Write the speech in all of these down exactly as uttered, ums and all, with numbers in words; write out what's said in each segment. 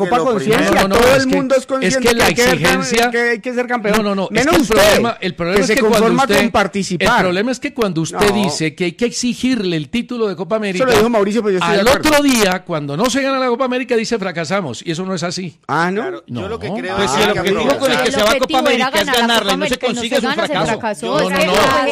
Copa Conciencia, no, no, no, todo el mundo es consciente es que la que, exigencia, que hay que ser campeón. No, no, no, menos es que el usted, problema, el problema que es se que conforma cuando usted, con participar. El problema es que cuando usted no. dice que hay que exigirle el título de Copa América, eso lo dijo Mauricio, pero yo estoy al de acuerdo. otro día, cuando no se gana la Copa América, dice fracasamos, y eso no es así. Ah, ¿no? Claro, no. Yo lo que creo ah, es si que el hay que objetivo con el que se va a Copa América es ganarla y no se consigue, es un fracaso. No, no, no,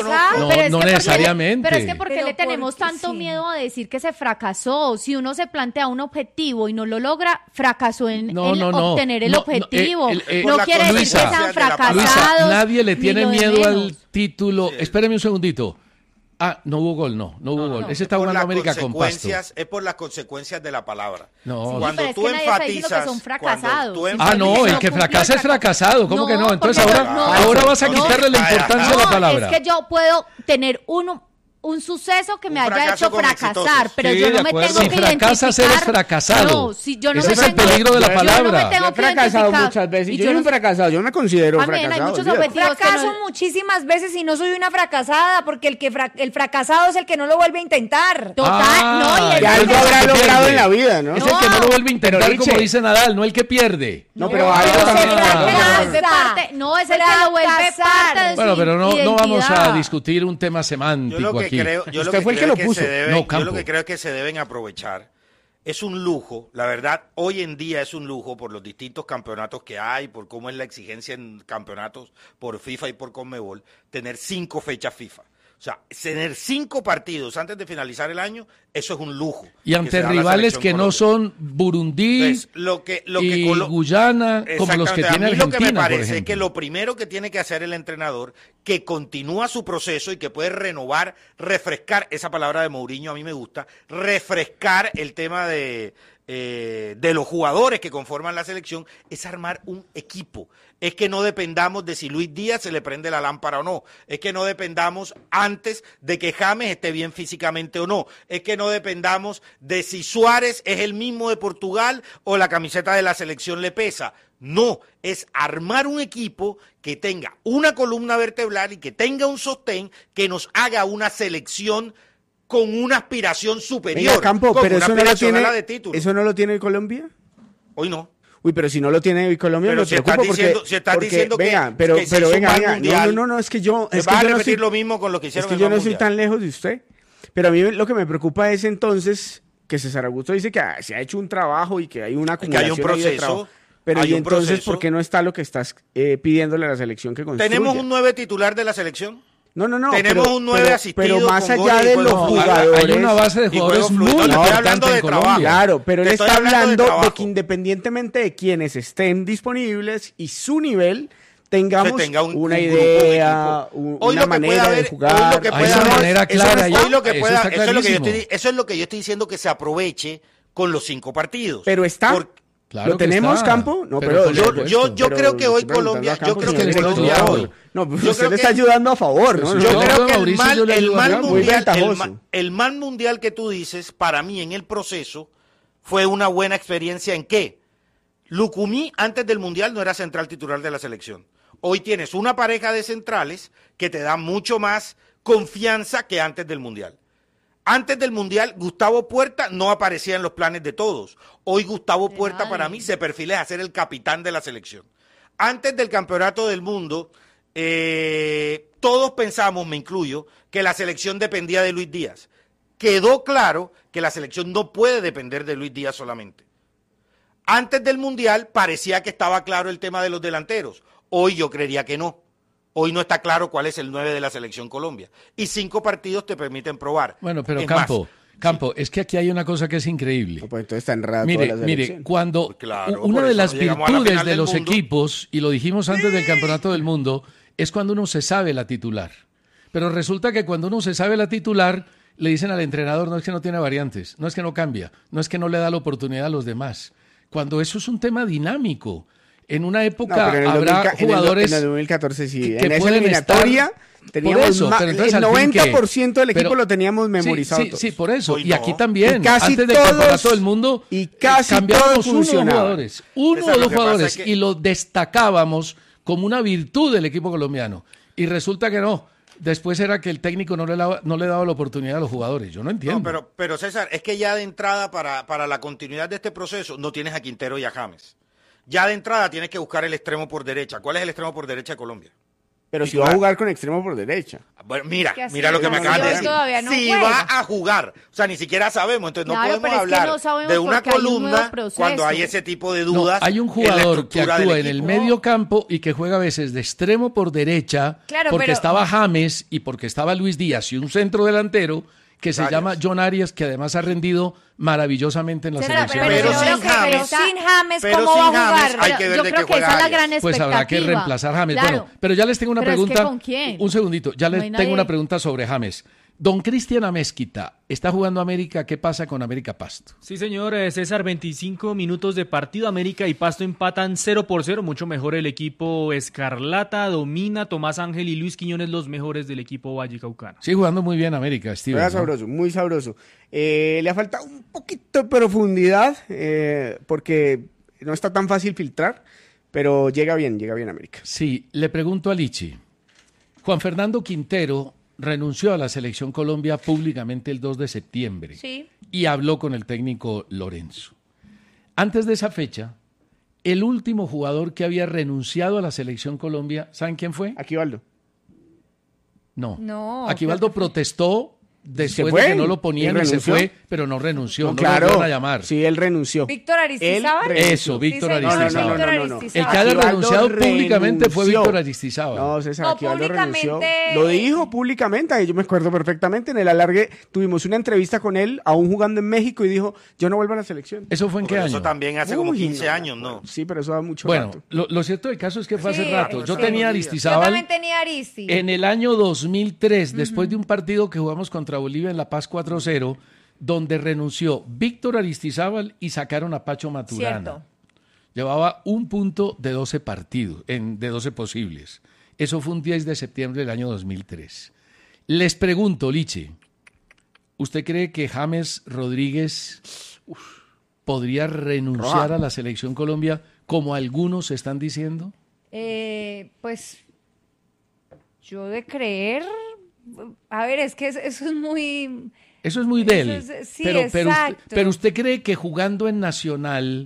no, no necesariamente. Pero es que porque Pero le tenemos porque tanto sí. miedo a decir que se fracasó. Si uno se plantea un objetivo y no lo logra, fracasó en, No, en no, no. obtener el No, no, objetivo. eh, eh, No por la quiere decir Luisa, que sean de la palabra. fracasados. Luisa, nadie le ni tiene lo de miedo menos. al título. Sí. Espérame un segundito. Ah, no hubo gol, no, no hubo No, gol. no, Ese es está por jugando las América con Pasto. consecuencias- Es por las consecuencias de la palabra. No. Sí, Cuando pero es tú que nadie está diciendo que enfatizas, son fracasados. cuando tú Ah, no, enfatizas- el que fracasa es fracasado. ¿Cómo No, que no? Entonces porque ahora, no, ahora vas a no, quitarle la no, importancia no, a la palabra. Es que yo puedo tener uno, un suceso que me Un haya fracaso hecho con fracasar, exitosos. pero Sí, yo de no me acuerdo. tengo Si que fracasas, identificar. eres fracasado. No, si yo no Ese me es el tengo- peligro de la yo no me palabra. tengo Yo he que fracasado identificar. muchas veces. Y Yo yo soy no un sé- fracasado, yo me considero También hay fracasado. muchos olvídate. objetivos. que Fracaso no- muchísimas veces y no soy una fracasada, porque el que fra- el fracasado es el que no lo vuelve a intentar. Total, Ah, no, y el Que ya algo no es el habrá que logrado pierde. en la vida, ¿no? Es el que no lo vuelve a intentar, Pero, como Liche, dice Nadal, no el que pierde. No, pero No, algo pero también se habrá. vuelve parte, no, es el que lo vuelve Fracasar. parte de su Bueno, pero no, no vamos a identidad. discutir un tema Yo semántico lo que aquí. creo, yo lo Usted que fue el creo que lo es que puso. se deben, No, yo Campo. lo que creo es que se deben aprovechar. Es un lujo, la verdad, hoy en día es un lujo por los distintos campeonatos que hay, por cómo es la exigencia en campeonatos por FIFA y por Conmebol, tener cinco fechas FIFA. O sea, tener cinco partidos antes de finalizar el año, eso es un lujo. Y que ante se da a la rivales selección que no Colombia. son Burundi Entonces, lo que, lo que y Colo- Guyana, como los que Exactamente. tiene A mí lo que me Argentina, por parece es ejemplo. que lo primero que tiene que hacer el entrenador, que continúa su proceso y que puede renovar, refrescar, esa palabra de Mourinho a mí me gusta, refrescar el tema de, eh, de los jugadores que conforman la selección, es armar un equipo. Es que no dependamos de si Luis Díaz se le prende la lámpara o no. Es que no dependamos antes de que James esté bien físicamente o no. Es que no dependamos de si Suárez es el mismo de Portugal o la camiseta de la selección le pesa. No, es armar un equipo que tenga una columna vertebral y que tenga un sostén que nos haga una selección con una aspiración superior. Venga, Campo, con pero una eso no lo aspiración a tiene, la de título. ¿eso no lo tiene Colombia? Hoy no. Uy, pero si no lo tiene Colombia, Pero me si preocupo estás porque, diciendo- si estás porque, diciendo que- venga, pero, que se pero hizo venga, un mal venga, no, mundial, no, no, no, es que yo, ¿Me es vas que a yo no repetir soy, lo mismo con lo que es hicieron que en yo el no soy mundial? tan lejos de usted, pero a mí lo que me preocupa es entonces que César Augusto dice que ah, se ha hecho un trabajo y que hay una que hay un acumulación ahí de proceso, trabajo. Pero hay y un entonces, proceso. ¿por qué no está lo que estás eh, pidiéndole a la selección que construya? ¿Tenemos un nueve titular de la selección? No, no, no. Tenemos pero, un nueve pero, asistido pero más con allá goles y de juego los fluido. jugadores. Hay una base de Y jugadores juego muy fluido. No, estoy hablando importante de en Colombia. trabajo. Claro, pero él Te está estoy hablando de hablando de, trabajo. que independientemente de quienes estén disponibles y su nivel, tengamos Que tenga un- una un grupo, un idea, equipo. un- Hoy una lo que manera pueda de haber- jugar. hoy lo que Hay pueda una haber- manera eso clara es- ahí. hoy lo que Eso pueda- está eso es lo que yo clarísimo. estoy, eso es lo que yo estoy diciendo, que se aproveche con los cinco partidos. Pero está. Por- Claro ¿Lo que tenemos, está. Campo? No, Pero pero, por yo, supuesto. yo, yo pero creo que hoy estoy preguntando Colombia, a Campo yo creo si que le estoy Colombia ayudando. hoy. No, pues Yo usted creo le que- está ayudando a favor, ¿no? Yo No, Yo no, creo no, que el Mauricio, mal, yo le el ayudo mal acá. Muy mundial, el, ventajoso. ma- el mal mundial que tú dices, para mí en el proceso, fue una buena experiencia en qué. Lucumí antes del mundial no era central titular de la selección. Hoy tienes una pareja de centrales que te da mucho más confianza que antes del mundial. Antes del mundial, Gustavo Puerta no aparecía en los planes de todos. Hoy Gustavo De Puerta nadie. para mí se perfila a ser el capitán de la selección. Antes del campeonato del mundo, eh, todos pensamos, me incluyo, que la selección dependía de Luis Díaz. Quedó claro que la selección no puede depender de Luis Díaz solamente. Antes del mundial parecía que estaba claro el tema de los delanteros. Hoy yo creería que no. Hoy no está claro cuál es el nueve de la selección Colombia. Y cinco partidos te permiten probar. Bueno, pero Es Campo, más, Campo, es que aquí hay una cosa que es increíble. No, pues entonces está enredada Mire, toda la mire, selección. cuando Pues claro, una por de eso las no llegamos a la virtudes final de del los mundo. equipos, y lo dijimos antes del Campeonato del Mundo, es cuando uno se sabe la titular. Pero resulta que cuando uno se sabe la titular, le dicen al entrenador, no es que no tiene variantes, no es que no cambia, no es que no le da la oportunidad a los demás. Cuando eso es un tema dinámico. En una No, época pero en el habrá dos mil, en el- jugadores en el dos mil catorce sí, que, que en esa pueden eliminatoria estar... teníamos por eso, ma- pero entonces, el al fin, noventa por ¿qué? ciento del equipo Pero- lo teníamos memorizado Sí, sí, todos. sí, por eso. Hoy Y no. aquí también, Y casi antes del todos- Campeonato del Mundo, y casi cambiábamos todos uno o dos funcionaban. jugadores, uno César, o lo dos que pasa jugadores, es que- y lo destacábamos como una virtud del equipo colombiano. Y resulta que no. después era que el técnico no le, daba, no le daba la oportunidad a los jugadores. Yo no entiendo. No, pero, pero César, es que ya de entrada para, para la continuidad de este proceso no tienes a Quintero y a James. Ya de entrada tienes que buscar el extremo por derecha. ¿Cuál es el extremo por derecha de Colombia? Pero si va a jugar con extremo por derecha. Bueno, mira, Que así mira lo que me no, acabas de hoy decir. todavía no si juega. va a jugar, o sea, ni siquiera sabemos, entonces Claro, no pero podemos es que hablar no sabemos de una porque hay un nuevo columna proceso. cuando hay ese tipo de No, dudas. hay un en la jugador que estructura del actúa en el equipo. medio campo y que juega a veces de extremo por derecha Claro, porque pero- estaba James y porque estaba Luis Díaz y un centro delantero que se Arias. llama John Arias, que además ha rendido maravillosamente en la Pero, selección. pero, Pero yo sin creo que- pero James- sin James, pero ¿cómo sin va a James jugar? hay que ver yo de creo qué que esa juega es la Arias. gran Pues habrá que expectativa. reemplazar a James. Claro. Bueno, pero ya les tengo una Pero es que pregunta. ¿con quién? Un segundito, ya No les hay tengo nadie. una pregunta sobre James. Don Cristian Amezquita está jugando América. ¿Qué pasa con América Pasto? Sí, señor eh, César, veinticinco minutos de partido. América y Pasto empatan cero por cero. Mucho mejor el equipo Escarlata. Domina Tomás Ángel y Luis Quiñones, los mejores del equipo vallecaucano. Sigue jugando muy bien América, Steven. Juega ¿no? sabroso, muy sabroso. Eh, le ha faltado un poquito de profundidad eh, porque no está tan fácil filtrar, pero llega bien, llega bien América. Sí, le pregunto a Lichi. Juan Fernando Quintero renunció a la Selección Colombia públicamente el dos de septiembre Sí. y habló con el técnico Lorenzo. Antes de esa fecha, el último jugador que había renunciado a la Selección Colombia, ¿saben quién fue? Aquí Valdo. No. No, Aquivaldo creo que fue- protestó después fue de que no lo ponían y y se renunció. fue, pero no renunció, no, No, lo claro, volvieron a llamar. sí, él renunció. Víctor Aristizábal. Él Eso, Víctor Sí, señor, Aristizábal. Víctor No, no, no, no. Aristizábal. El que haya Aquivaldo renunciado públicamente fue renunció. Víctor Aristizábal. No, César, No, Aquivaldo renunció. públicamente- Lo dijo públicamente, yo me acuerdo perfectamente. En el alargue tuvimos una entrevista con él, aún jugando en México, y dijo, yo no vuelvo a la selección. ¿Eso fue en qué Pero año? eso también hace como Uy, quince no, años, ¿no? Sí, pero eso da mucho Bueno, rato. lo, lo cierto del caso es que fue Sí, hace rato. Yo sí. tenía a Yo Aristizábal también tenía Aristi. en el año dos mil tres, después de un partido que jugamos contra Bolivia en La Paz cuatro cero, donde renunció Víctor Aristizábal y sacaron a Pacho Maturana. Cierto. Llevaba un punto de doce partidos, en, de doce posibles. Eso fue un diez de septiembre del año dos mil tres. Les pregunto, Liche, ¿usted cree que James Rodríguez uf, podría renunciar Roja. a la Selección Colombia como algunos están diciendo? Eh, pues yo de creer, a ver, es que es- eso es muy... Eso es muy de él. Eso es- sí, pero, pero, usted, exacto. pero usted cree que jugando en Nacional,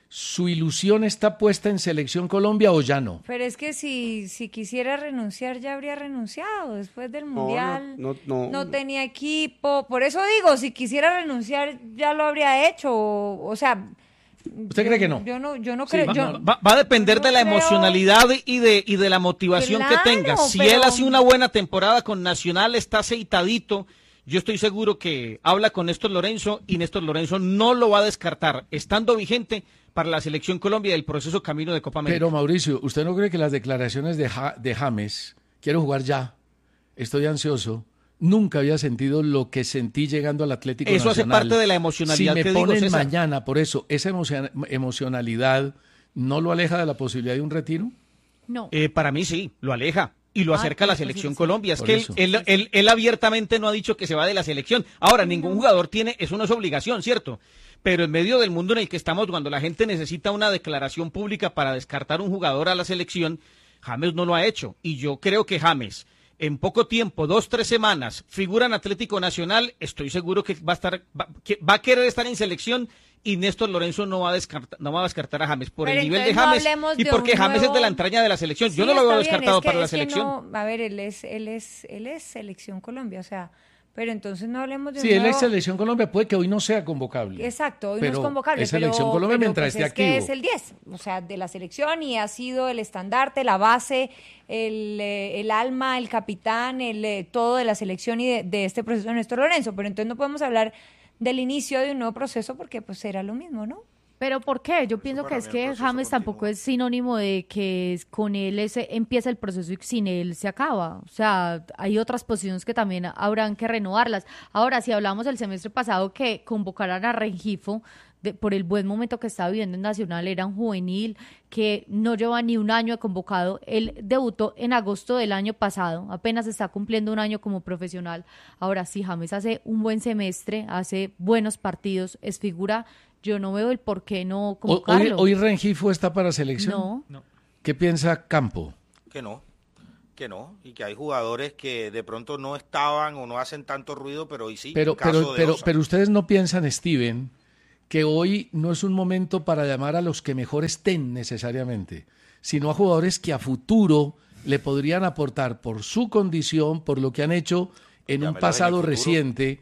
su ilusión está puesta en Selección Colombia o ya no. Pero es que si, si quisiera renunciar ya habría renunciado después del Mundial. no, no, no. tenía equipo. Por eso digo, si quisiera renunciar ya lo habría hecho. O, o sea... ¿Usted yo- cree que no? Yo no, yo no Sí, creo... va, yo- va- va a depender no de la creo- emocionalidad y de, y de la motivación Claro, que tenga. Si pero- él hace una buena temporada con Nacional, está aceitadito, yo estoy seguro que habla con Néstor Lorenzo y Néstor Lorenzo no lo va a descartar, estando vigente para la Selección Colombia del proceso camino de Copa América. Pero Mauricio, ¿usted no cree que las declaraciones de, Ja- de James, quiero jugar ya, estoy ansioso, nunca había sentido lo que sentí llegando al Atlético Eso hace Nacional? parte de la emocionalidad Si me que digo, ponen César. mañana, por eso, ¿esa emocion- emocionalidad no lo aleja de la posibilidad de un retiro? No. Eh, para mí sí, lo aleja y lo Ah, acerca a la pues sí, selección sí. Colombia. Es Por que él, eso. él, él- él abiertamente no ha dicho que se va de la selección. Ahora, ningún jugador tiene, eso no es obligación, ¿cierto? Pero en medio del mundo en el que estamos, cuando la gente necesita una declaración pública para descartar un jugador a la selección, James no lo ha hecho. Y yo creo que James, en poco tiempo, dos, tres semanas, figura en Atlético Nacional, estoy seguro que va a estar, va, que va a querer estar en selección. Y Néstor Lorenzo no va a descartar, no va a, descartar a James por Pero el nivel de entonces no James hablemos y de porque un James nuevo- es de la entraña de la selección. Yo Sí, no lo veo está bien, descartado es que- para la es que selección. no- a ver, él es, él es, él es selección Colombia, o sea, pero entonces no hablemos de Sí, un él es nuevo- Selección Colombia, puede que hoy no sea convocable. Exacto, hoy pero no es convocable, es Selección pero, Colombia pero, mientras pues, esté es que activo. es el diez, o sea, de la selección y ha sido el estandarte, la base, el, eh, el alma, el capitán, el eh, todo de la selección y de, de este proceso de Néstor Lorenzo, pero entonces no podemos hablar del inicio de un nuevo proceso porque pues será lo mismo, ¿no? ¿Pero por qué? Yo pienso para que es mí el que proceso James continúa. tampoco es sinónimo de que es- con él ese, empieza el proceso y sin él se acaba. O sea, hay otras posiciones que también habrán que renovarlas. Ahora, si hablamos el semestre pasado que convocaran a Rengifo de- por el buen momento que estaba viviendo en Nacional, era un juvenil que no lleva ni un año de convocado. Él debutó en agosto del año pasado, apenas está cumpliendo un año como profesional. Ahora, si James hace un buen semestre, hace buenos partidos, es figura, yo no veo el por qué no O- Hoy, convocarlo. hoy Rengifo está para selección. No. ¿Qué piensa Campo? Que no. que no, y que hay jugadores que de pronto no estaban o no hacen tanto ruido, pero hoy sí. Pero, caso pero, de pero, Osa. pero ustedes no piensan, Steven, que hoy no es un momento para llamar a los que mejor estén necesariamente, sino a jugadores que a futuro le podrían aportar por su condición, por lo que han hecho en Ya un me la pasado ven en el futuro. reciente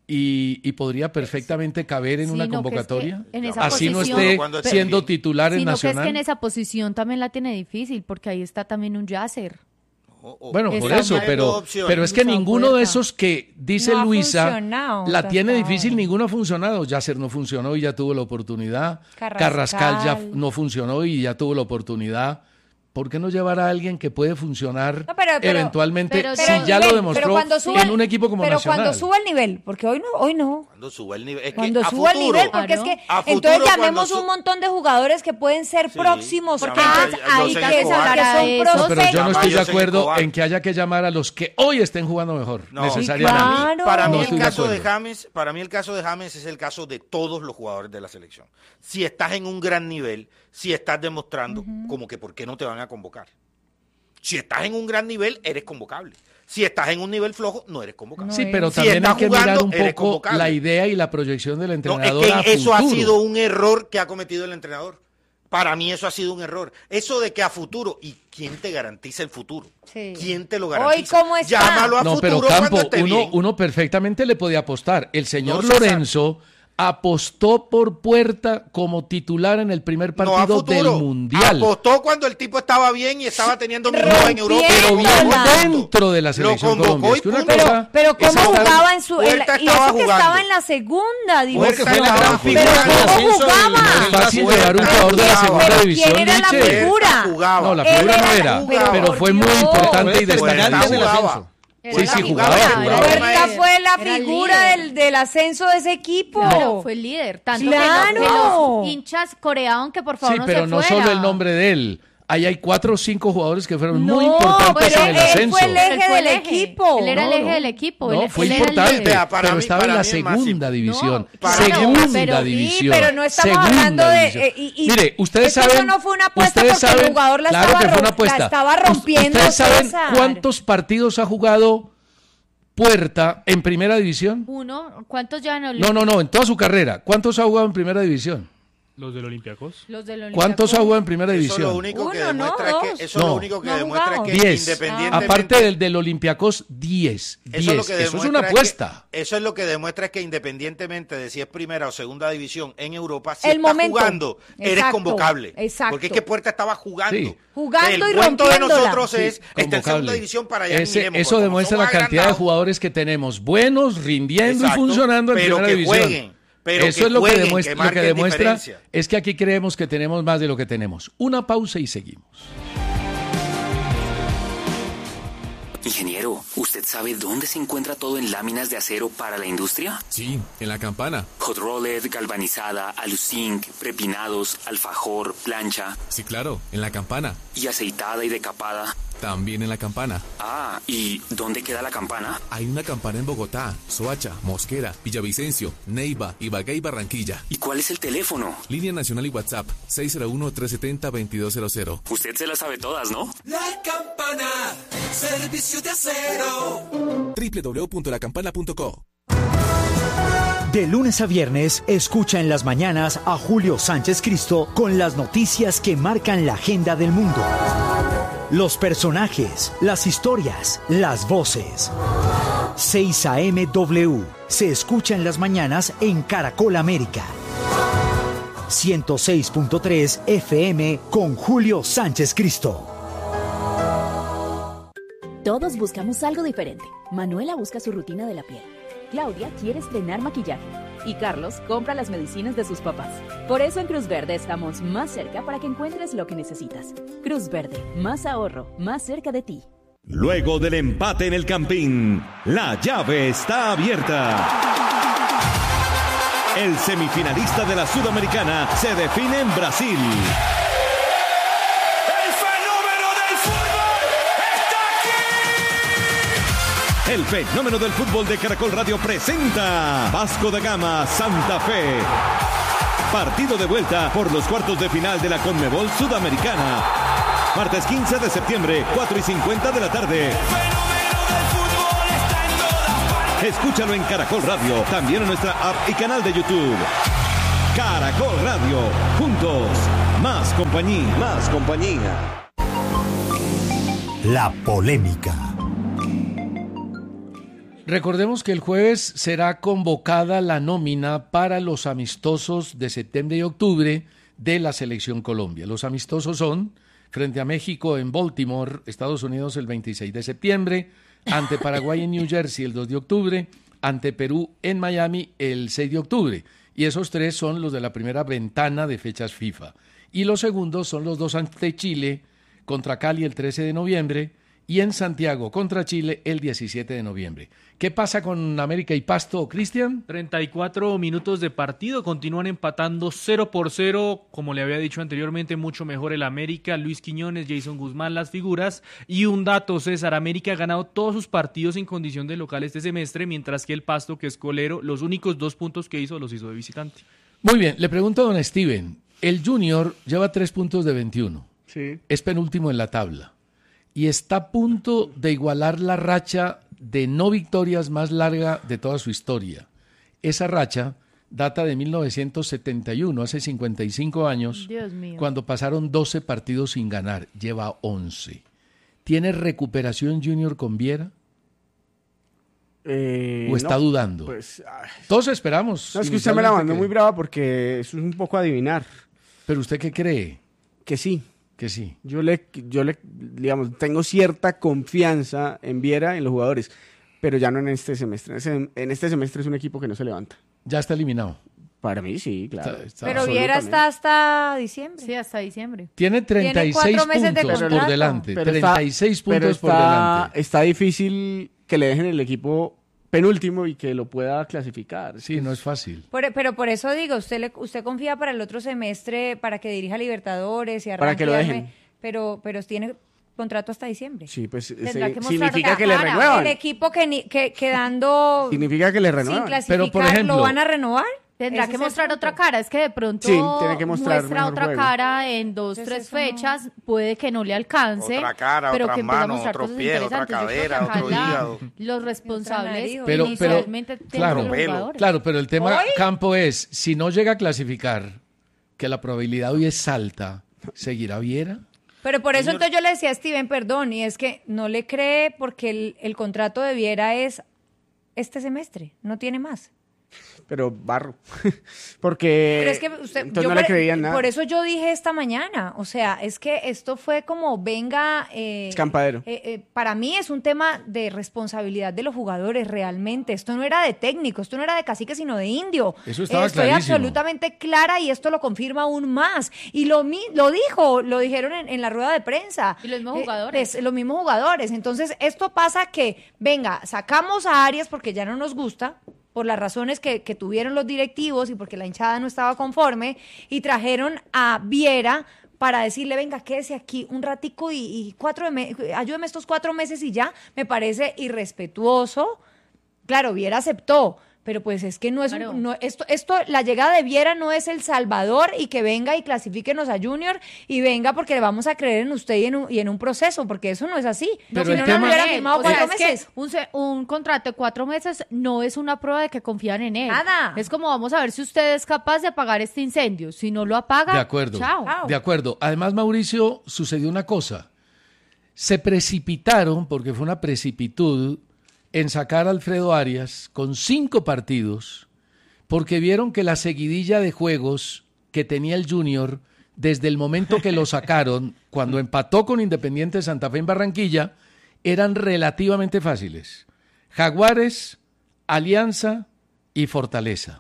y, y podría perfectamente caber en Sí, una no, que es que convocatoria. en esa Así no posición- esté Cuando esté siendo bien. titular en Sino que es Nacional. que en esa posición también la tiene difícil, porque ahí está también un Yasser. O- o- Bueno, por Esa- eso, hay dos pero, opciones. pero es que Esa ninguno de puerta. esos que dice No ha Luisa funcionado la hasta tiene ahora. difícil, ninguno ha funcionado. Yasser no funcionó y ya tuvo la oportunidad. Carrascal. Carrascal ya no funcionó y ya tuvo la oportunidad. ¿Por qué no llevar a alguien que puede funcionar No, pero- pero- eventualmente pero- si pero ya nivel, lo demostró pero cuando suba en el- un equipo como pero Nacional? cuando suba el nivel, porque hoy no, hoy no. Cuando suba el nivel. Es que Cuando a suba el futuro- nivel, porque Claro. es que A futuro, entonces cuando llamemos su- un montón de jugadores que pueden ser Sí, próximos llama- porque ya- ahí José que, Escobar. que son No, No, pero yo no prospectos. estoy de José acuerdo Escobar. en que haya que llamar a los que hoy estén jugando mejor, No, necesariamente. Claro. Para mí No el estoy de caso de acuerdo. James, para mí el caso de James es el caso de todos los jugadores de la selección. Si estás en un gran nivel, si estás demostrando, como que por qué no te van a convocar. Si estás en un gran nivel, eres convocable. Si estás en un nivel flojo, no eres convocable. Sí, pero Si también hay estás que mirar jugando, un eres poco convocable. la idea y la proyección del No, es entrenador a que eso ha futuro. sido un error que ha cometido el entrenador. Para mí eso ha sido un error. Eso de que a futuro, ¿y quién te garantiza el futuro? Sí. ¿Quién te lo garantiza? Hoy, ¿cómo está? Llámalo a No, futuro pero Campo, cuando esté uno, bien. uno perfectamente le podía apostar. El señor No, César. Lorenzo apostó por Puerta como titular en el primer No a partido futuro. del Mundial. Apostó cuando el tipo estaba bien y estaba teniendo minutos en Europa. Pero Lo bien convocó. dentro de la selección Lo convocó Colombia. y Es que una punto. cosa Pero, pero es cómo estar- jugaba en su en la- Puerta y estaba eso que jugando. estaba en la segunda, digo. Puerta Porque fue la estaba gran jugando. figura Pero del ¿cómo ascenso jugaba? del- No es del fácil Puerta. llevar un jugador de la Jugaba. segunda Pero división, ¿quién era la Liche. figura? Jugaba. No, la Él figura no era- era, pero pero por fue muy Dios. importante y Fue destacable. destacante del Jugaba. ascenso. Era Sí, la sí, figura, jugaba, era jugaba. el Puerta líder. fue la Era el figura líder. del, del ascenso de ese equipo. Claro, fue el líder. Tanto ¡Claro! que, no- que los hinchas coreaban que por favor Sí, no pero se no fuera. solo el nombre de él. Ahí hay cuatro o cinco jugadores que fueron muy No, importantes pero en el él ascenso. fue el eje Él fue del el equipo. Él era el No, eje no. del equipo. No, él, fue él era el importante, líder. Vea, para pero mí- estaba en para la mí es más segunda simple. división. No, claro, segunda pero- sí, división. pero no estamos segunda hablando de- división. eh, y- y- Mire, ustedes eso saben. no fue una apuesta ustedes porque el saben- jugador la claro estaba que fue una rom- apuesta. la estaba Us- rompiendo, ¿Ustedes saben César. cuántos partidos ha jugado Puerta en primera división? Uno, ¿cuántos ya no? No, no, no, en toda su carrera. ¿Cuántos ha jugado en primera división? Los del Olympiacos. Los del ¿Cuántos ha jugado en primera Eso división? lo único que Uno, no, demuestra es dos. que eso No. lo único que No demuestra es jugado. que diez. independientemente Aparte del del Olympiacos, diez. Eso, es diez. lo que Eso es demuestra una que- apuesta. eso es lo que demuestra es que independientemente de si es primera o segunda división en Europa, si El estás momento. jugando, eres Exacto, convocable. exacto. Porque es que Puerta estaba jugando. Sí. Jugando el y cuento de rompiéndola. nosotros Sí, es, está en segunda convocable. división para allá. Ese- miremos, eso porque como demuestra la somos cantidad de agrandados, jugadores que tenemos, buenos, rindiendo Exacto, y funcionando en pero primera que división. jueguen, pero eso que es lo jueguen, que demuestra, que lo que marquen demuestra diferencia. es que aquí creemos que tenemos más de lo que tenemos. Una pausa y seguimos. Ingeniero, ¿usted sabe dónde se encuentra todo en láminas de acero para la industria? Sí, en la campana. Hot rolled, galvanizada, aluzinc, prepinados, alfajor, plancha. Sí, claro, en la campana. Y aceitada y decapada. También en la campana. Ah, ¿y dónde queda la campana? Hay una campana en Bogotá, Soacha, Mosquera, Villavicencio, Neiva, Ibagué y Barranquilla. ¿Y cuál es el teléfono? Línea nacional y WhatsApp seis cero uno, tres siete cero, veintidós cero cero. Usted se las sabe todas, ¿no? La campana, servicio de acero. doble u doble u doble u punto la campana punto co. De lunes a viernes, escucha en las mañanas a Julio Sánchez Cristo con las noticias que marcan la agenda del mundo. Los personajes, las historias, las voces. seis A M W se escucha en las mañanas en Caracol América. ciento seis punto tres F M con Julio Sánchez Cristo. Todos buscamos algo diferente. Manuela busca su rutina de la piel. Claudia quiere estrenar maquillaje. Y Carlos compra las medicinas de sus papás. Por eso en Cruz Verde estamos más cerca para que encuentres lo que necesitas. Cruz Verde, más ahorro, más cerca de ti. Luego del empate en el Campín, la llave está abierta. El semifinalista de la Sudamericana se define en Brasil. El fenómeno del fútbol de Caracol Radio presenta Vasco da Gama Santa Fe. Partido de vuelta por los cuartos de final de la Conmebol Sudamericana. Martes quince de septiembre, cuatro y cincuenta de la tarde. Escúchalo en Caracol Radio, también en nuestra app y canal de YouTube. Caracol Radio, juntos, más compañía. Más compañía. La polémica. Recordemos que el jueves será convocada la nómina para los amistosos de septiembre y octubre de la Selección Colombia. Los amistosos son frente a México en Baltimore, Estados Unidos el veintiséis de septiembre, ante Paraguay en New Jersey el dos de octubre, ante Perú en Miami el seis de octubre. Y esos tres son los de la primera ventana de fechas FIFA. Y los segundos son los dos ante Chile, contra Cali el trece de noviembre, y en Santiago contra Chile el diecisiete de noviembre. ¿Qué pasa con América y Pasto, Cristian? treinta y cuatro minutos de partido, continúan empatando cero por cero, como le había dicho anteriormente, mucho mejor el América, Luis Quiñones, Jason Guzmán, las figuras, y un dato, César, América ha ganado todos sus partidos en condición de local este semestre, mientras que el Pasto, que es colero, los únicos dos puntos que hizo los hizo de visitante. Muy bien, le pregunto a don Steven, el Junior lleva tres puntos de veintiuno, sí. Es penúltimo en la tabla, y está a punto de igualar la racha de no victorias más larga de toda su historia. Esa racha data de mil novecientos setenta y uno, hace cincuenta y cinco años, Dios mío. cuando pasaron doce partidos sin ganar, lleva once. ¿Tiene recuperación Junior con Viera? Eh, ¿O está no, dudando? Pues, ay. Todos esperamos. No, es que usted me la mandó que... muy brava porque eso es un poco adivinar. ¿Pero usted qué cree? Que sí. Que sí. Yo le, yo le, digamos, tengo cierta confianza en Viera, en los jugadores, pero ya no en este semestre. En, ese, en este semestre es un equipo que no se levanta. Ya está eliminado. Para mí sí, claro. Está, está pero Viera está hasta diciembre. Sí, hasta diciembre. Tiene treinta y seis meses de puntos contrato. por delante. Pero treinta y seis está, puntos está, por delante. Está difícil que le dejen el equipo penúltimo y que lo pueda clasificar. Sí, no es fácil. Por, pero por eso digo, usted le, usted confía para el otro semestre, para que dirija Libertadores y arranque. Para que lo dejen. Pero, pero tiene contrato hasta diciembre. Sí, pues Tendrá se, que significa que le renuevan. El equipo que, ni, que quedando significa que le renuevan. sin clasificar, pero por ejemplo, ¿lo van a renovar? Tendrá que mostrar otra cara, es que de pronto sí, tiene que mostrar muestra otra juego. cara en dos, Entonces, tres fechas, no... puede que no le alcance, otra cara, pero otras que empiece a manos, mostrar otro cosas pie, otra interesantes. cadera, otro hígado. Los responsables pero, inicialmente pero, tienen claro, los jugadores. Claro, pero el tema, ¿Hoy? Campo, es, si no llega a clasificar, que la probabilidad hoy es alta, ¿seguirá Viera? Pero por eso Señor... entonces yo le decía a Steven, perdón, y es que no le cree porque el, el contrato de Viera es este semestre, no tiene más. Pero barro. Porque Pero es que usted, entonces yo no por, le creían nada. por eso yo dije esta mañana, o sea, es que esto fue como venga... Eh, Escampadero. Eh, eh, para mí es un tema de responsabilidad de los jugadores realmente. Esto no era de técnico, esto no era de cacique, sino de indio. Eso estaba Estoy clarísimo. absolutamente clara y esto lo confirma aún más. Y lo, mi, lo dijo, lo dijeron en, en la rueda de prensa. Y los mismos Eh, jugadores. es- los mismos jugadores. Entonces, esto pasa que, venga, sacamos a Arias porque ya no nos gusta, por las razones que, que tuvieron los directivos y porque la hinchada no estaba conforme, y trajeron a Viera para decirle, venga, quédese aquí un ratico y, y cuatro me- ayúdeme estos cuatro meses y ya. Me parece irrespetuoso. Claro, Viera aceptó, pero pues es que no es, un- Claro. no, esto, esto, la llegada de Viera no es El Salvador y que venga y clasifíquenos a Junior y venga porque le vamos a creer en usted y en un, y en un proceso, porque eso no es así. Pero si el no, tema- no hubiera Él, firmado o sea, cuatro es que meses. un, se- un contrato de cuatro meses no es una prueba de que confían en él. Nada. Es como vamos a ver si usted es capaz de apagar este incendio. Si no lo apaga, De acuerdo. chao. Chao. De acuerdo. Además, Mauricio, sucedió una cosa. Se precipitaron, porque fue una precipitud, en sacar a Alfredo Arias con cinco partidos, porque vieron que la seguidilla de juegos que tenía el Junior desde el momento que lo sacaron, cuando empató con Independiente Santa Fe en Barranquilla, eran relativamente fáciles. Jaguares, Alianza y Fortaleza.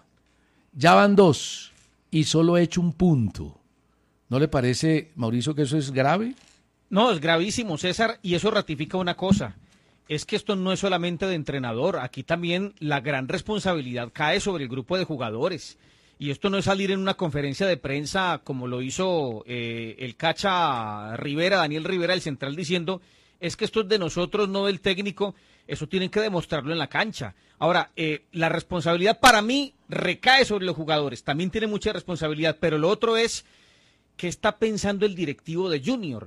Ya van dos y solo ha hecho un punto. ¿No le parece, Mauricio, que eso es grave? No, es gravísimo, César, y eso ratifica una cosa. Es que esto no es solamente de entrenador, aquí también la gran responsabilidad cae sobre el grupo de jugadores. Y esto no es salir en una conferencia de prensa como lo hizo eh, el Cacha Rivera, Daniel Rivera, el central, diciendo, es que esto es de nosotros, no del técnico, eso tienen que demostrarlo en la cancha. Ahora, eh, la responsabilidad para mí recae sobre los jugadores, también tiene mucha responsabilidad, pero lo otro es, ¿qué está pensando el directivo de Junior?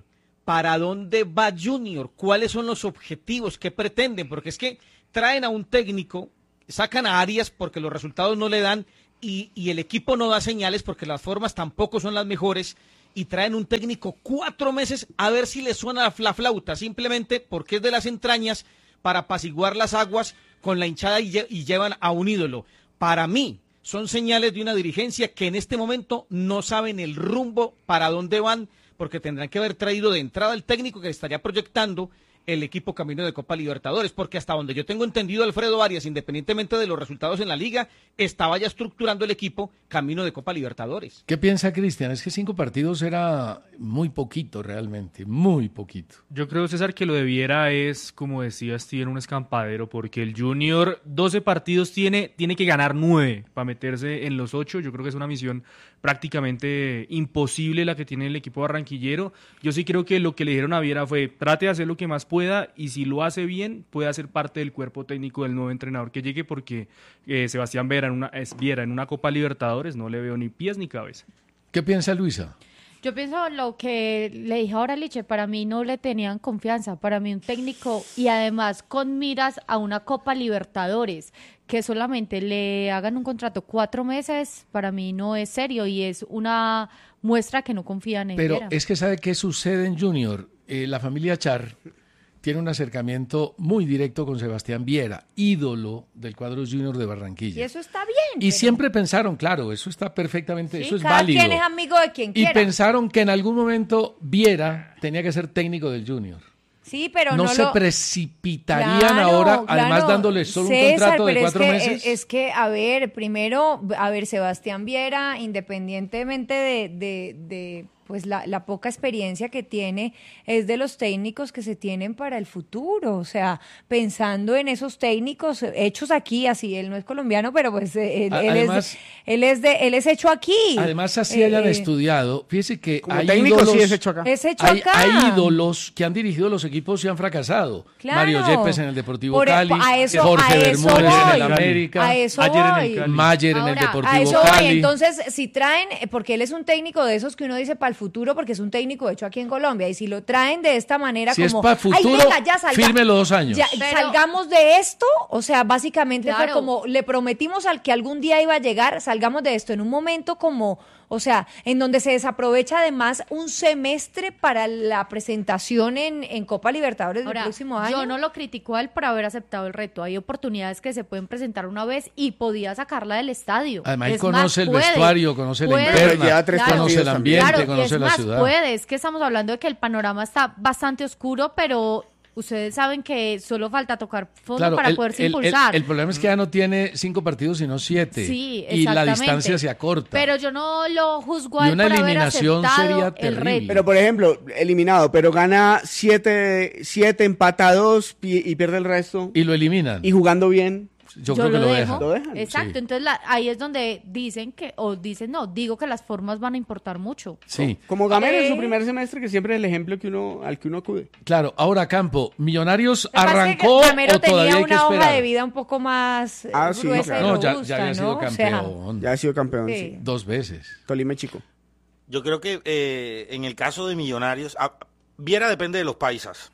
¿para dónde va Junior? ¿Cuáles son los objetivos? ¿Qué pretenden? Porque es que traen a un técnico, sacan a Arias porque los resultados no le dan y, y el equipo no da señales porque las formas tampoco son las mejores y traen un técnico cuatro meses a ver si le suena la flauta, simplemente porque es de las entrañas para apaciguar las aguas con la hinchada y, lle- y llevan a un ídolo. Para mí son señales de una dirigencia que en este momento no saben el rumbo para dónde van, porque tendrán que haber traído de entrada el técnico que estaría proyectando el equipo camino de Copa Libertadores, porque hasta donde yo tengo entendido, Alfredo Arias, independientemente de los resultados en la liga, estaba ya estructurando el equipo camino de Copa Libertadores. ¿Qué piensa Cristian? Es que cinco partidos era muy poquito realmente, muy poquito. Yo creo, César, que lo de Viera es, como decía Steven, un escampadero, porque el Junior doce partidos tiene, tiene que ganar nueve para meterse en los ocho. Yo creo que es una misión prácticamente imposible la que tiene el equipo barranquillero. Yo sí creo que lo que le dijeron a Viera fue, trate de hacer lo que más pueda y si lo hace bien, puede hacer parte del cuerpo técnico del nuevo entrenador que llegue, porque eh, Sebastián Viera en, una, es Viera en una Copa Libertadores no le veo ni pies ni cabeza. ¿Qué piensa Luisa? Yo pienso lo que le dije ahora a Liche, para mí no le tenían confianza, para mí un técnico y además con miras a una Copa Libertadores, que solamente le hagan un contrato cuatro meses, para mí no es serio y es una muestra que no confían en Pero Viera. es que ¿sabe qué sucede en Junior? Eh, la familia Char tiene un acercamiento muy directo con Sebastián Viera, ídolo del cuadro Junior de Barranquilla. Y eso está bien. Y pero... siempre pensaron, claro, eso está perfectamente, sí, eso es cada válido. quien es amigo de quien y quiera. pensaron que en algún momento Viera tenía que ser técnico del Junior. Sí, pero no, no se lo... precipitarían Claro, ahora, claro. además dándoles solo César, un contrato de pero cuatro es que, meses. Es, es que, a ver, primero, a ver, Sebastián Viera, independientemente de, de, de pues la, la poca experiencia que tiene, es de los técnicos que se tienen para el futuro. O sea, pensando en esos técnicos hechos aquí, así, él no es colombiano, pero pues él, él, Además, es, él, es, de, él es hecho aquí. Además, así Eh, hayan eh, estudiado, fíjese que como hay técnico ídolos, sí es hecho acá. Es hecho hay, acá. hay ídolos que han dirigido los equipos y han fracasado. Claro. Mario Yepes en el Deportivo Por- Cali, a eso- Jorge a eso Bermúdez en el voy. América, A eso Ayer en el voy. Cali. Mayer en el Ahora, Deportivo A eso Cali. voy. Entonces, si traen, eh, porque él es un técnico de esos que uno dice para el futuro, porque es un técnico hecho aquí en Colombia, y si lo traen de esta manera Si es como, para el futuro, ay, venga, ya salga, fírmelo dos años. ya, Pero- salgamos de esto, o sea, básicamente fue Claro. como, le prometimos al que algún día iba a llegar, salgamos de esto en un momento como, o sea, en donde se desaprovecha además un semestre para la presentación en, en Copa Libertadores del Ahora, próximo año. yo no lo critico a él por haber aceptado el reto. Hay oportunidades que se pueden presentar una vez y podía sacarla del estadio. Además, él Es conoce más, el puede, vestuario, conoce puede. la Pero interna, lleva tres conoce partidos el también. ambiente, Claro, y conoce es la más, ciudad. puede. Es que estamos hablando de que el panorama está bastante oscuro, pero ustedes saben que solo falta tocar fondo Claro, para el, poderse el- el- impulsar. el problema es que ya no tiene cinco partidos, sino siete. Sí, y la exactamente. distancia se acorta. Pero yo no lo juzgo Y a él una por haber eliminación aceptado sería el terrible. reto. Pero, por ejemplo, eliminado, pero gana siete, siete empata dos pi- y pierde el resto. Y lo eliminan. Y jugando bien. Yo, creo que lo dejo. dejan. ¿Lo dejan? Exacto, Sí. entonces la- ahí es donde dicen que, o dicen no, digo que las formas van a importar mucho. Sí, Como Gamero en Eh. su primer semestre, que siempre es el ejemplo que uno, al que uno acude. claro. Ahora, Campo, ¿Millonarios Lo que pasa es que arrancó Gamero o todavía tenía hay que una hoja esperar? de vida un poco más eh, Ah, sí, gruesa claro. y No, ya, robusta, ya había sido ¿no? O sea, campeón. Ya ha sido campeón, Sí. sí. Dos veces. Tolima y Chico. Yo creo que eh, en el caso de Millonarios, ah, Viera depende de los paisas.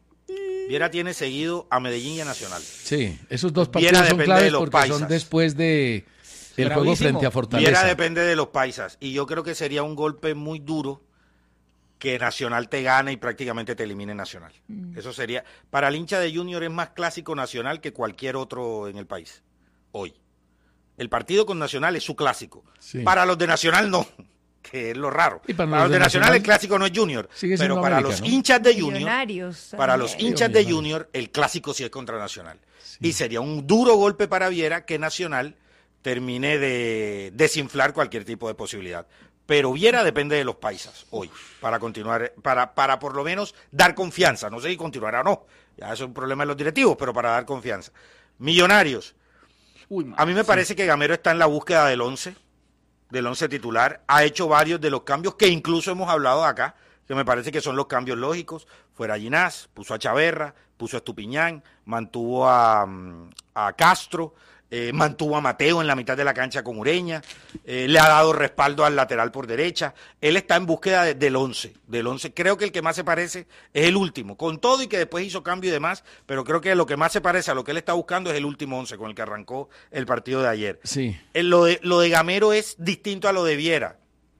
Viera tiene seguido a Medellín y a Nacional. Sí, esos dos Viera partidos son depende claves de los porque paisas. son después de el juego Bravísimo. frente a Viera Fortaleza. depende de los paisas. Y yo creo que sería un golpe muy duro que Nacional te gane y prácticamente te elimine Nacional. Eso sería, para el hincha de Junior es más clásico Nacional que cualquier otro en el país, hoy. El partido con Nacional es su clásico. Sí. Para los de Nacional no, que es lo raro. Y para Para, los los de de Nacional, Nacional el clásico no es Junior. sigue siendo Pero para América, los ¿no? hinchas de Junior, Millonarios para los también. hinchas de Millonarios. Junior, el clásico sí es contra Nacional. Y sería un duro golpe para Viera que Nacional termine de desinflar cualquier tipo de posibilidad. Pero Viera depende de los paisas hoy, para continuar, para, para por lo menos dar confianza. No sé si continuará o no, ya eso es un problema de los directivos, pero para dar confianza. Millonarios, a mí me parece que Gamero está en la búsqueda del once, del once titular, ha hecho varios de los cambios que incluso hemos hablado acá, que me parece que son los cambios lógicos. Fuera Ginás, puso a Chaverra, puso a Estupiñán, mantuvo a, a Castro, eh, mantuvo a Mateo en la mitad de la cancha con Ureña, eh, le ha dado respaldo al lateral por derecha. Él está en búsqueda de, del once, del once. Creo que el que más se parece es el último, con todo y que después hizo cambio y demás, pero creo que lo que más se parece a lo que él está buscando es el último once con el que arrancó el partido de ayer. Sí. Eh, lo, de, lo de Gamero es distinto a lo de Viera,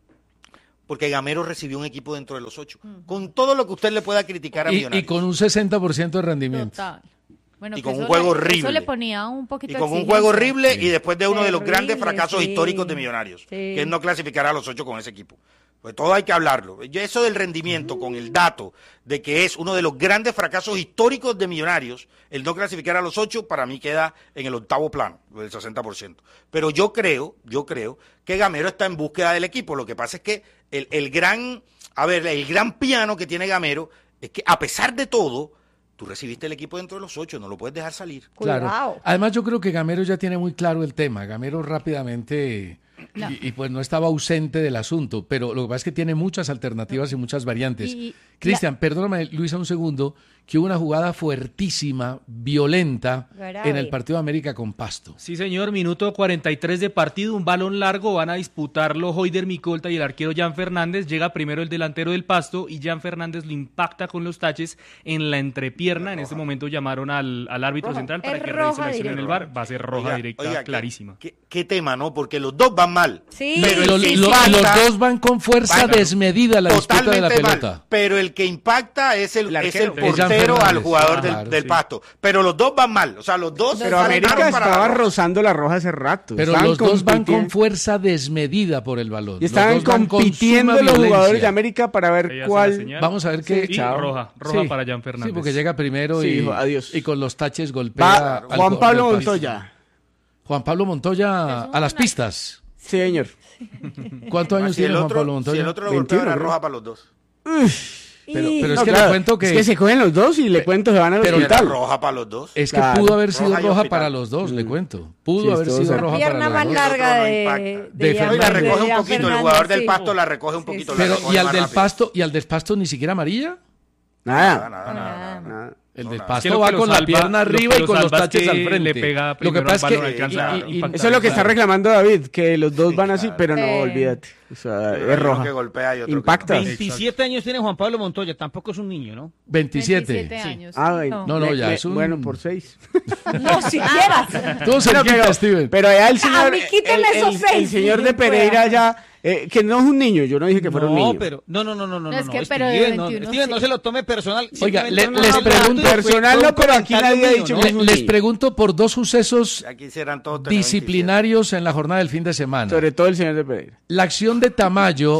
porque Gamero recibió un equipo dentro de los ocho, mm. con todo lo que usted le pueda criticar a y, Millonarios. Y con un sesenta por ciento de rendimiento. Total. Bueno, y con un le, juego horrible. Eso le ponía un poquito y con de un juego horrible sí. y después de uno Terrible, de los grandes fracasos sí. históricos de Millonarios, Sí. que es no clasificar a los ocho con ese equipo. Pues todo hay que hablarlo. Yo eso del rendimiento, mm. con el dato de que es uno de los grandes fracasos históricos de Millonarios, el no clasificar a los ocho, para mí queda en el octavo plano, del sesenta por ciento. Pero yo creo, yo creo que Gamero está en búsqueda del equipo. Lo que pasa es que el, el gran, a ver, el gran piano que tiene Gamero es que a pesar de todo, tú recibiste el equipo dentro de los ocho, no lo puedes dejar salir. Claro. Cuidado. Además, yo creo que Gamero ya tiene muy claro el tema. Gamero rápidamente, no. y, y pues no estaba ausente del asunto, pero lo que pasa es que tiene muchas alternativas y muchas variantes. Cristian, la... perdóname, Luisa, un segundo, que hubo una jugada fuertísima, violenta, Grave. en el partido de América con Pasto. Sí, señor, minuto cuarenta y tres de partido, un balón largo, van a disputarlo Hoider Micolta y el arquero Jan Fernández. Llega primero el delantero del Pasto y Jan Fernández lo impacta con los taches en la entrepierna. En este momento llamaron al, al árbitro roja. central para es que revise la acción en el V A R. Va a ser roja oiga, directa, oiga, clarísima. ¿qué, qué tema, ¿no? Porque los dos van mal. Sí. Pero lo, lo, impacta, los dos van con fuerza bueno, desmedida la disputa de la pelota. Mal, pero el que impacta es el, es el portero al jugador del, claro, del sí. Pasto, pero los dos van mal, o sea, los dos. Pero América estaba rozando la roja hace rato. Pero estaban los dos van con fuerza desmedida por el balón. Y estaban compitiendo los violencia. jugadores de América para ver cuál. Vamos a ver qué. Sí, roja, roja sí. para Jan Fernández. Sí, porque llega primero sí, y, hijo, adiós. y con los taches golpea. Va, al Juan Pablo Montoya. Juan Pablo Montoya a las pistas. Sí, señor. ¿Cuántos años si tiene otro, Juan Pablo Montoya? Si el otro lo golpea, era roja para los dos. Uf. Pero, pero es no, que claro, le cuento que... Es que se cogen los dos y le cuento se van al pero hospital. Era roja para los dos. Es que claro. pudo haber sido roja, roja para los dos, mm. le cuento. Pudo sí, haber sido roja para los dos. La pierna más larga de... de, de Hoy la recoge un poquito, el jugador del Pasto la recoge un poquito. Pero, ¿y al del Pasto y al del Pasto ni siquiera amarilla? Nada. Nada, nada, nada. nada. El del Pasto no, va con la pierna arriba y con los taches al frente. Le pega lo que pasa es que y, y, eso es lo que está reclamando David, que los dos sí, van así, claro. pero no, eh. olvídate. O sea, pero es roja. Que golpea y otro impacta. Que no. veintisiete años tiene Juan Pablo Montoya, tampoco es un niño, ¿no? veintisiete. veintisiete años. Sí. Ah, no, no, no ya es un... Bueno, por seis. No, siquiera. Tú se quita, Steven. Pero allá el señor... A mí quíteme el, esos el, seis. El señor de Pereira ya... Eh, que no es un niño, yo no dije que fuera no, un niño. No, pero no, no, no, no, no, no. Es que no, pero Steven, de veintiuno, no, Steven, sí. no se lo tome personal. Oiga, le, no, les no, pregunto personal, no, pero aquí nadie ha dicho que es un les niño. pregunto por dos sucesos todos disciplinarios en la jornada del fin de semana. Sobre todo el señor de Pereira. La acción de Tamayo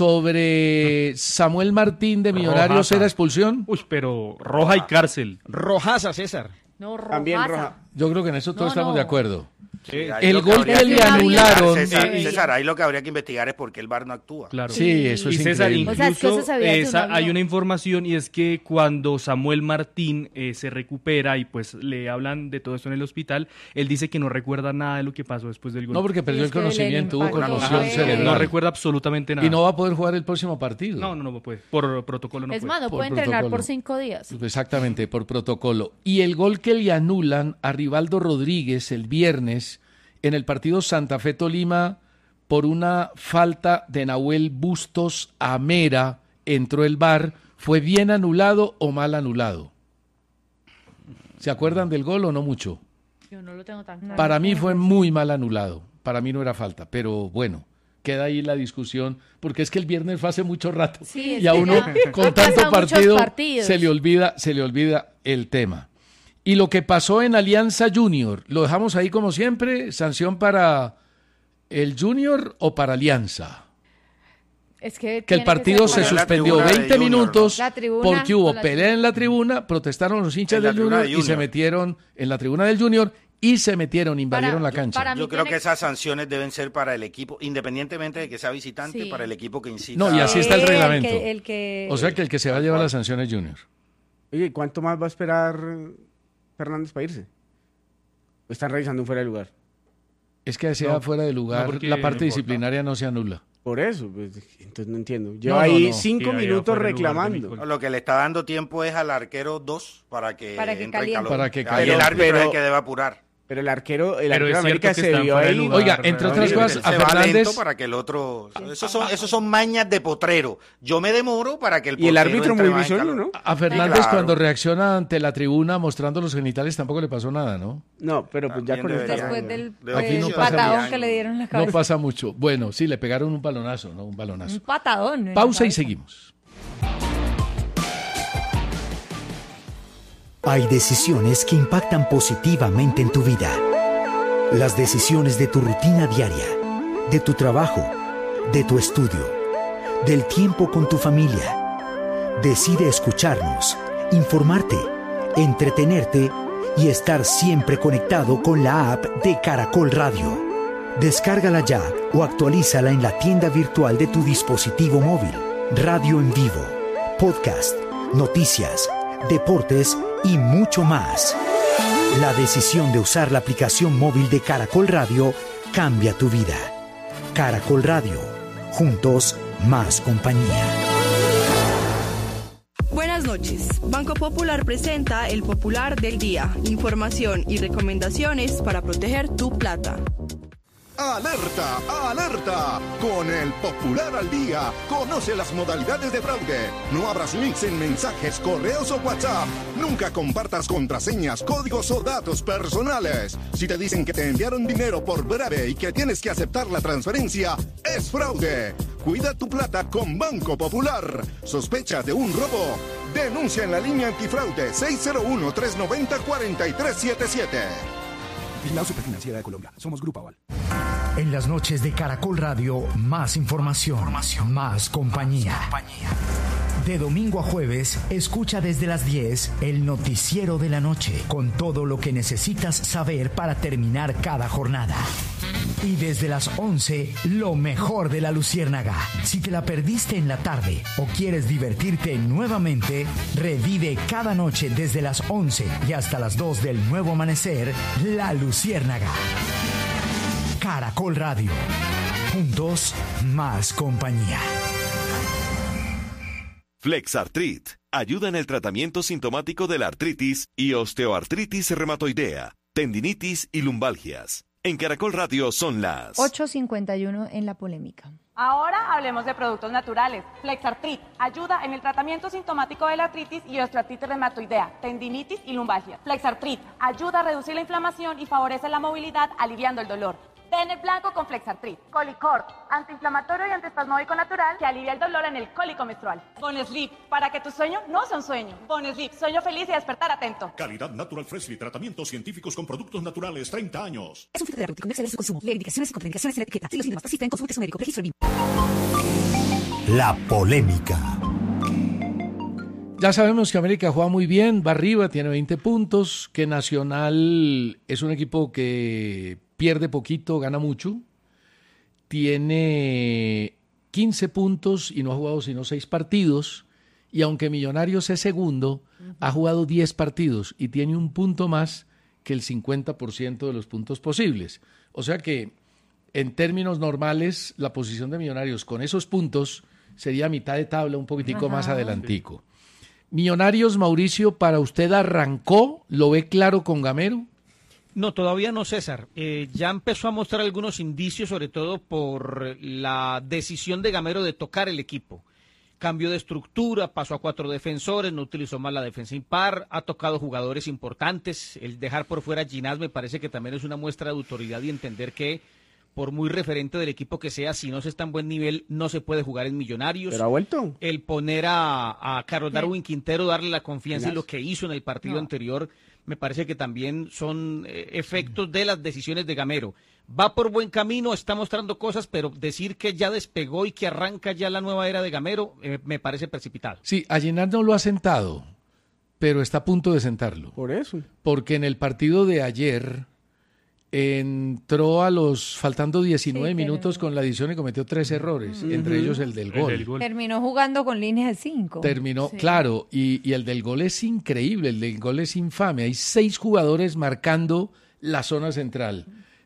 sobre Samuel Martín de Millonarios Rojaza. era expulsión. Uy, pero roja y cárcel. Rojaza, César. No, rojaza. También roja. Yo creo que en eso todos No, estamos no. de acuerdo. Sí, el gol que le anularon. César, eh, César, ahí lo que habría que investigar es por qué el V A R no actúa. Claro. Sí, eso es y César, increíble. O sea, es que eso incluso sabía esa, una hay una información y es que cuando Samuel Martín eh, se recupera y pues le hablan de todo esto en el hospital, él dice que no recuerda nada de lo que pasó después del gol. No, porque perdió es el que conocimiento, hubo conmoción Ajá. cerebral. No recuerda absolutamente nada. Y no va a poder jugar el próximo partido. No, no, no puede. Por protocolo no es puede. más, no Por puede entrenar protocolo. por cinco días. Exactamente, por protocolo. Y el gol que le anulan a Rivaldo Rodríguez el viernes en el partido Santa Fe-Tolima por una falta de Nahuel Bustos a Mera, entró el V A R, ¿fue bien anulado o mal anulado? ¿Se acuerdan del gol o no mucho? Yo no lo tengo tan claro. Para mí fue muy mal anulado, para mí no era falta, pero bueno, queda ahí la discusión, porque es que el viernes fue hace mucho rato Sí, y a uno ya. con Han tanto pasado muchos partido partidos. se le olvida, se le olvida el tema. Y lo que pasó en Alianza Junior, ¿lo dejamos ahí como siempre? ¿Sanción para el Junior o para Alianza? Es que, Que el partido se suspendió veinte minutos La tribuna porque hubo con la- pelea en la tribuna, protestaron los hinchas En la del tribuna Junior, de y se Junior. metieron en la tribuna del Junior y se metieron, invadieron Para- la cancha. para mí Yo creo tiene- que esas sanciones deben ser para el equipo, independientemente de que sea visitante, Sí. para el equipo que incita. No, y así está el El reglamento. que- el que- O sea que el que se va a llevar las sanciones es Junior. Oye, ¿cuánto más va a esperar Fernández para irse? ¿O están revisando un fuera de lugar? Es que sea No, fuera de lugar, no, porque la no parte importa. disciplinaria no se anula. Por eso, pues, entonces no entiendo. Llevo No, no, ahí no. cinco Sí, ahí minutos afuera el lugar de reclamando. Nicole. Lo que le está dando tiempo es al arquero dos para que, Para que entre en caliente. calor. Para que Ahí caliente. el árbitro Pero- es el que debe apurar. Pero el arquero, el Pero arquero de es América cierto que se vio están fuera de ahí. lugar. Oiga, entre otras Sí, cosas, él a se va Fernández... lento para que el otro... Esos son, esos son mañas de potrero. Yo me demoro para que el Y el portero árbitro entre muy más en bisoño, calor. ¿no? A Fernández Sí, claro. cuando reacciona ante la tribuna mostrando los genitales tampoco le pasó nada, ¿no? No, pero pues ya También con esta debería. Después del, Leo, Aquí del no pasa patadón mucho. que le dieron en la cabeza. No pasa mucho. Bueno, sí, le pegaron un balonazo, ¿no? Un balonazo. Un patadón. en la Pausa y cabeza. seguimos. Hay decisiones que impactan positivamente en tu vida. Las decisiones de tu rutina diaria, de tu trabajo, de tu estudio, del tiempo con tu familia. Decide escucharnos, informarte, entretenerte y estar siempre conectado con la app de Caracol Radio. Descárgala ya o actualízala en la tienda virtual de tu dispositivo móvil. Radio en vivo, podcast, noticias, deportes y mucho más. La decisión de usar la aplicación móvil de Caracol Radio cambia tu vida. Caracol Radio. Juntos, más compañía. Buenas noches. Banco Popular presenta el Popular del Día. Información y recomendaciones para proteger tu plata. ¡Alerta! ¡Alerta! Con el Popular al Día, conoce las modalidades de fraude. No abras links en mensajes, correos o WhatsApp. Nunca compartas contraseñas, códigos o datos personales. Si te dicen que te enviaron dinero por breve y que tienes que aceptar la transferencia, es fraude. Cuida tu plata con Banco Popular. ¿Sospechas de un robo? Denuncia en la línea antifraude seis cero uno, tres nueve cero, cuatro tres siete siete. Vigilado Superfinanciera de Colombia. Somos Grupo Aval. En las noches de Caracol Radio, más información, información. Más compañía. compañía. De domingo a jueves, escucha desde las diez el noticiero de la noche, con todo lo que necesitas saber para terminar cada jornada. Y desde las once, lo mejor de la Luciérnaga. Si te la perdiste en la tarde o quieres divertirte nuevamente, revive cada noche desde las once y hasta las dos del nuevo amanecer, La Luciérnaga. Caracol Radio. Juntos, más compañía. Flexartrit ayuda en el tratamiento sintomático de la artritis y osteoartritis reumatoidea, tendinitis y lumbalgias. En Caracol Radio son las ocho cincuenta y uno en la polémica. Ahora hablemos de productos naturales. Flexartrit ayuda en el tratamiento sintomático de la artritis y osteoartritis reumatoidea, tendinitis y lumbalgia. Flexartrit ayuda a reducir la inflamación y favorece la movilidad, aliviando el dolor. Ten el blanco con Flexartrit. Colicort, antiinflamatorio y antiespasmódico natural que alivia el dolor en el cólico menstrual. Bonesleep, para que tu sueño no sea un sueño. Bonesleep, sueño feliz y despertar atento. Calidad Natural Freshly, tratamientos científicos con productos naturales, treinta años. Es un fitoterapéutico, no exceder su consumo. Lee indicaciones y contraindicaciones en la etiqueta. Si los síntomas persisten, consulte a su médico. Registro el La polémica. Ya sabemos que América juega muy bien, va arriba, tiene veinte puntos, que Nacional es un equipo que pierde poquito, gana mucho, tiene quince puntos y no ha jugado sino seis partidos, y aunque Millonarios es segundo, uh-huh. ha jugado diez partidos y tiene un punto más que el cincuenta por ciento de los puntos posibles. O sea que en términos normales la posición de Millonarios con esos puntos sería mitad de tabla, un poquitico uh-huh. más adelantico. Millonarios, Mauricio, ¿para usted arrancó? ¿Lo ve claro con Gamero? No, todavía no, César. Eh, ya empezó a mostrar algunos indicios, sobre todo por la decisión de Gamero de tocar el equipo. Cambio de estructura, pasó a cuatro defensores, no utilizó más la defensa impar, ha tocado jugadores importantes. El dejar por fuera a Ginás me parece que también es una muestra de autoridad y entender que por muy referente del equipo que sea, si no se está en buen nivel, no se puede jugar en Millonarios. ¿Pero ha vuelto? El poner a, a Carlos Darwin Quintero, darle la confianza en Ginás. lo que hizo en el partido No. anterior, me parece que también son eh, efectos de las decisiones de Gamero. Va por buen camino, está mostrando cosas, pero decir que ya despegó y que arranca ya la nueva era de Gamero, eh, me parece precipitado. Sí, a Ginás no lo ha sentado, pero está a punto de sentarlo. Por eso. Porque en el partido de ayer entró a los faltando diecinueve Sí, pero- minutos con la adición y cometió tres errores, Ujú. entre ellos el del gol. El del gol. Terminó jugando con líneas de cinco. Terminó, Sí. claro, y, y el del gol es increíble, el del gol es infame. Hay seis jugadores marcando la zona central.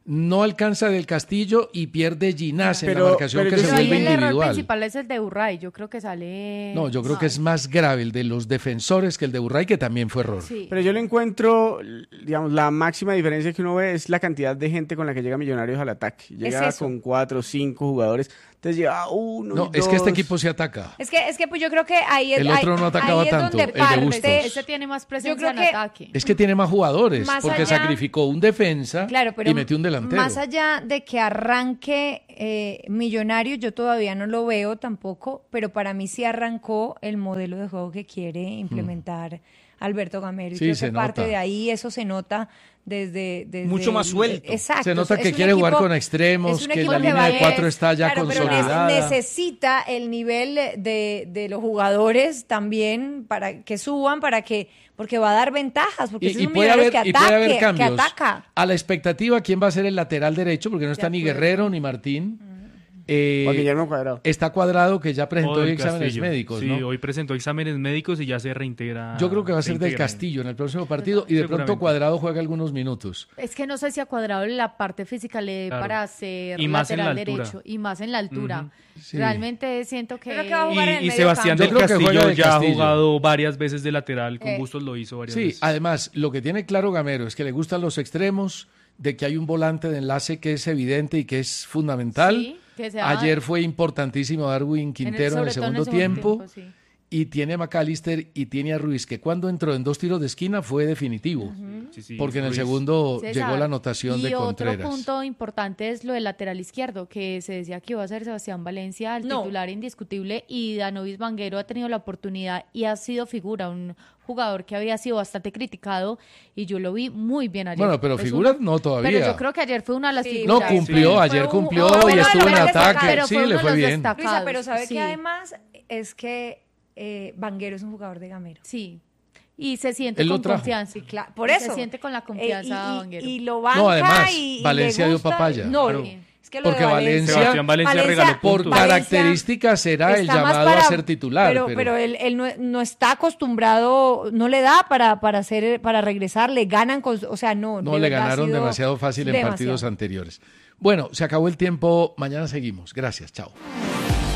no alcanza Del Castillo y pierde Ginás en Pero- la marcación pero que yo se sí- vuelve El error individual. principal es el de Urray. Yo creo que sale. No, yo creo que es más grave el de los defensores que el de Urray, que también fue error. Sí. Pero yo le encuentro, digamos, la máxima diferencia que uno ve es la cantidad de gente con la que llega Millonarios al ataque. Llega eso. con cuatro o cinco jugadores, entonces lleva uno No, y es que este dos. equipo se ataca. Es que, es que pues yo creo que ahí es, El otro ahí- no atacaba ahí es tanto, donde el de parte- Bustos. Este tiene más presencia creo en que- ataque. Es que tiene más jugadores, Más porque allá- sacrificó un defensa Claro, pero y metió un delantero. más allá de que arranque eh, Millonarios, yo todavía no lo veo tampoco, pero para mí sí arrancó el modelo de juego que quiere implementar Alberto Gamero. Y Sí, creo se que parte nota. de ahí eso se nota desde... desde Mucho más el- suelto. Exacto. Se nota es que un quiere jugar equipo- con extremos, es un que equipo la línea va- de cuatro está ya claro, pero ne- consolidada. necesita el nivel de, de los jugadores también para que suban, para que porque va a dar ventajas, porque ese Y, y es un puede Millonario haber, que y puede ataque, haber que cambios. ataca. A la expectativa, ¿quién va a ser el lateral derecho? Porque no está ni Guerrero ni Martín. Eh, Juan Guillermo Cuadrado. Está Cuadrado, que ya presentó O del exámenes Castillo. médicos, Sí, ¿no? hoy presentó exámenes médicos y ya se reintegra. Yo creo que va a se ser del integra. Castillo en el próximo partido y de pronto Seguramente. Cuadrado juega algunos minutos. Es que no sé si a Cuadrado la parte física le dé Claro. para ser Y más en lateral la altura. derecho y más en la altura. Ujú. Sí. Realmente siento que, Creo que va a jugar en el Y, y medio Sebastián campo. del Yo creo que Castillo juega del ya Castillo. ha jugado varias veces de lateral, con Eh. Bustos lo hizo varias Sí, veces. además, lo que tiene claro Gamero es que le gustan los extremos, de que hay un volante de enlace que es evidente y que es fundamental. Sí, que se va- Ayer fue importantísimo Darwin Quintero en el, sobre todo en segundo el segundo tiempo. tiempo, sí. Y tiene a McAllister y tiene a Ruiz, que cuando entró en dos tiros de esquina fue definitivo. Sí, sí, Porque en el Ruiz. segundo César, llegó la anotación y de otro Contreras. punto importante es lo del lateral izquierdo, que se decía que iba a ser Sebastián Valencia el No. titular indiscutible, y Danovis Vanguero ha tenido la oportunidad y ha sido figura, un jugador que había sido bastante criticado, y yo lo vi muy bien ayer. Bueno, pero Es figura un- no todavía. Pero yo creo que ayer fue una de las Sí, No, figuras. cumplió, Sí. ayer Fue un- cumplió fue y uno de estuvo los en destacados, ataque. pero Sí, fue le uno fue de los bien. destacados. Luisa, pero ¿sabe Sí. que además es que eh, Vanguero es un jugador de Gamero? Sí. Y se siente Él lo con trajo. confianza. Sí, claro, por Y eso. Se siente con la Eh, confianza y, y- Vanguero. y lo banca No, además, y, y Valencia le dio gusta. papaya. No, Claro. es que lo Porque de Valencia- Sebastián Valencia regaló Por puntos. Valencia características será el está más llamado para- a ser titular. Pero, pero- pero él, él no, no está acostumbrado, no le da para, para hacer, para regresar, le ganan, con, o sea, no. No, de le verdad ha ganaron sido demasiado fácil en demasiado. partidos anteriores. Bueno, se acabó el tiempo. Mañana seguimos. Gracias. Chao.